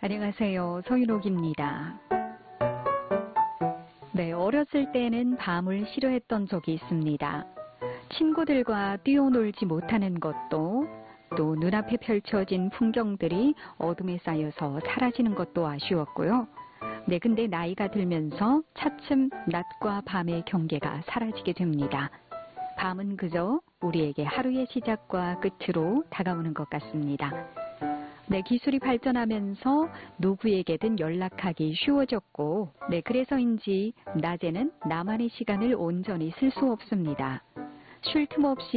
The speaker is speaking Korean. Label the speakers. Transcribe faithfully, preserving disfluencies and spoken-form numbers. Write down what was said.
Speaker 1: 안녕하세요. 서윤옥입니다. 네, 어렸을 때는 밤을 싫어했던 적이 있습니다. 친구들과 뛰어놀지 못하는 것도, 또 눈앞에 펼쳐진 풍경들이 어둠에 쌓여서 사라지는 것도 아쉬웠고요. 네, 근데 나이가 들면서 차츰 낮과 밤의 경계가 사라지게 됩니다. 밤은 그저 우리에게 하루의 시작과 끝으로 다가오는 것 같습니다. 네, 기술이 발전하면서 누구에게든 연락하기 쉬워졌고, 네, 그래서인지 낮에는 나만의 시간을 온전히 쓸 수 없습니다. 쉴 틈 없이